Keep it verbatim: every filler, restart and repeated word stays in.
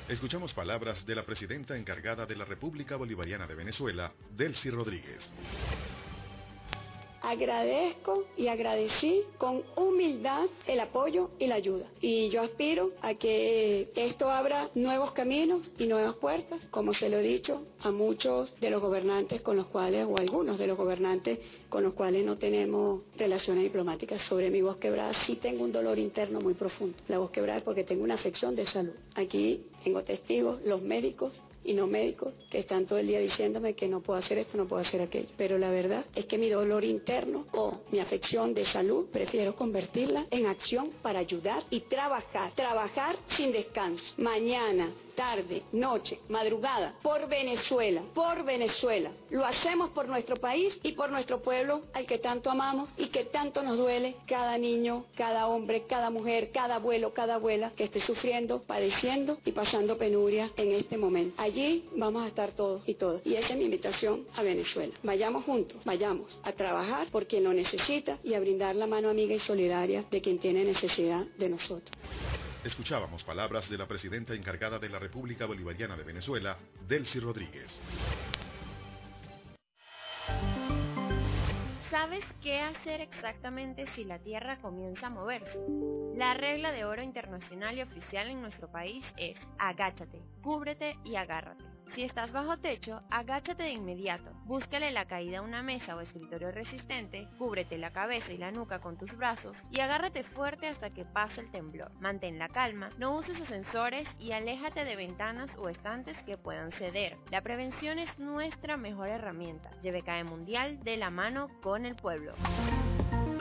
Escuchamos palabras de la presidenta encargada de la República Bolivariana de Venezuela, Delcy Rodríguez. Agradezco y agradecí con humildad el apoyo y la ayuda. Y yo aspiro a que esto abra nuevos caminos y nuevas puertas, como se lo he dicho a muchos de los gobernantes con los cuales, o algunos de los gobernantes con los cuales no tenemos relaciones diplomáticas. Sobre mi voz quebrada sí tengo un dolor interno muy profundo. La voz quebrada es porque tengo una afección de salud. Aquí tengo testigos, los médicos y no médicos, que están todo el día diciéndome que no puedo hacer esto, no puedo hacer aquello. Pero la verdad es que mi dolor interno o mi afección de salud, prefiero convertirla en acción para ayudar y trabajar. Trabajar sin descanso. Mañana, tarde, noche, madrugada, por Venezuela, por Venezuela. Lo hacemos por nuestro país y por nuestro pueblo al que tanto amamos y que tanto nos duele cada niño, cada hombre, cada mujer, cada abuelo, cada abuela que esté sufriendo, padeciendo y pasando penuria en este momento. Allí vamos a estar todos y todas. Y esa es mi invitación a Venezuela. Vayamos juntos, vayamos a trabajar por quien lo necesita y a brindar la mano amiga y solidaria de quien tiene necesidad de nosotros. Escuchábamos palabras de la presidenta encargada de la República Bolivariana de Venezuela, Delcy Rodríguez. ¿Sabes qué hacer exactamente si la Tierra comienza a moverse? La regla de oro internacional y oficial en nuestro país es agáchate, cúbrete y agárrate. Si estás bajo techo, agáchate de inmediato, búscale la caída a una mesa o escritorio resistente, cúbrete la cabeza y la nuca con tus brazos y agárrate fuerte hasta que pase el temblor. Mantén la calma, no uses ascensores y aléjate de ventanas o estantes que puedan ceder. La prevención es nuestra mejor herramienta. Lleve C A E Mundial de la mano con el pueblo.